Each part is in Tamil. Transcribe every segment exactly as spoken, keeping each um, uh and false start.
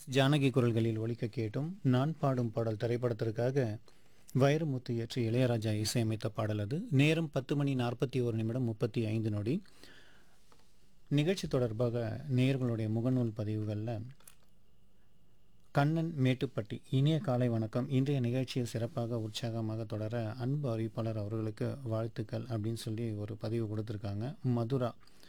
எஸ் ஜானகி குரல்களில் ஒலிக்க கேட்டும் நான் பாடும் பாடல் திரைப்படத்திற்காக வைரமுத்து இயற்றி இளையராஜா இசையமைத்த பாடல் அது. நேரம் பத்து மணி நாற்பத்தி ஒரு நிமிடம் முப்பத்தி ஐந்து நொடி. நிகழ்ச்சி தொடர்பாக நேயர்களுடைய முகநூல் பதிவுகளில் கண்ணன் மேட்டுப்பட்டி இனிய காலை வணக்கம், இன்றைய நிகழ்ச்சியை சிறப்பாக உற்சாகமாக தொடர அன்பு அறிவிப்பாளர் அவர்களுக்கு வாழ்த்துக்கள் அப்படின்னு சொல்லி ஒரு பதிவு கொடுத்துருக்காங்க. மதுரா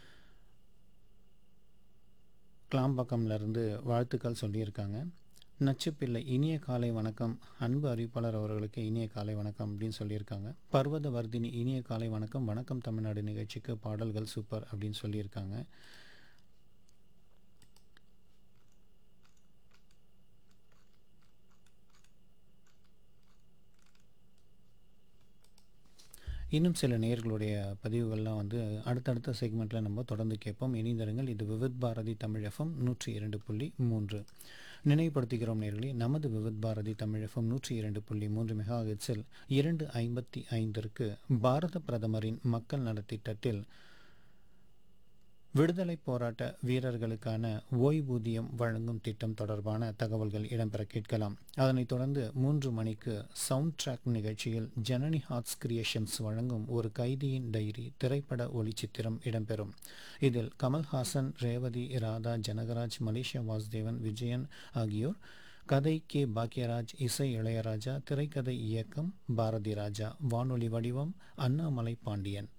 கிளாம்பாக்கம்லேருந்து வாழ்த்துக்கள் சொல்லியிருக்காங்க. நச்சுப்பிள்ளை இனிய காலை வணக்கம், அன்பு அறிவிப்பாளர் அவர்களுக்கு இனிய காலை வணக்கம் அப்படின்னு சொல்லியிருக்காங்க. பர்வத வர்தினி இனிய காலை வணக்கம், வணக்கம் தமிழ்நாடு நிகழ்ச்சிக்கு பாடல்கள் சூப்பர் அப்படின்னு சொல்லியிருக்காங்க. இன்னும் சில நேயர்களுடைய பதிவுகள்லாம் வந்து அடுத்தடுத்த செக்மெண்ட்டில் நம்ம தொடர்ந்து கேட்போம். இணைந்திருங்கள். இது விவித் பாரதி தமிழ் எஃப்எம் நூற்றி இரண்டு புள்ளி மூன்று. நினைவுபடுத்துகிறோம் நேர்களே, நமது விவித் பாரதி தமிழ் எஃப்எம் நூற்றி இரண்டு புள்ளி மூன்று மெகா ஹெர்ட்ஸில் இரண்டு ஐம்பத்தி ஐந்திற்கு பாரத பிரதமரின் மக்கள் நலத்திட்டத்தில் விடுதலை போராட்ட வீரர்களுக்கான ஓய்வூதியம் வழங்கும் திட்டம் தொடர்பான தகவல்கள் இடம்பெற கேட்கலாம். அதனைத் தொடர்ந்து மூன்று மணிக்கு சவுண்ட் ட்ராக் நிகழ்ச்சியில் ஜனனி ஹார்ட்ஸ் கிரியேஷன்ஸ் வழங்கும் ஒரு கைதியின் டைரி திரைப்பட ஒளிச்சித்திரம் இடம்பெறும். இதில் கமல்ஹாசன், ரேவதி, ராதா, ஜனகராஜ், மலேசியா வாசுதேவன், விஜயன் ஆகியோர். கதை கே பாக்யராஜ், இசை இளையராஜா, திரைக்கதை இயக்கம் பாரதி ராஜா, வானொலி வடிவம் அண்ணாமலை பாண்டியன்.